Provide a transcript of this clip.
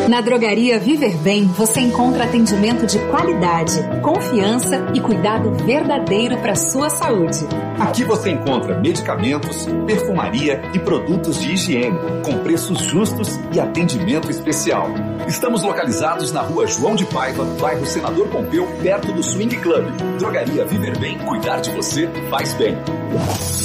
Na Drogaria Viver Bem, você encontra atendimento de qualidade, confiança e cuidado verdadeiro para sua saúde. Aqui você encontra medicamentos, perfumaria e produtos de higiene, com preços justos e atendimento especial. Estamos localizados na Rua João de Paiva, bairro Senador Pompeu, perto do Swing Club. Drogaria Viver Bem, cuidar de você faz bem.